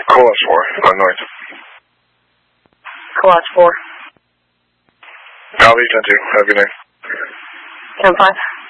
Colas 4, anointed. Colas 4. Copy, 10-2. Have a good night. 10-5.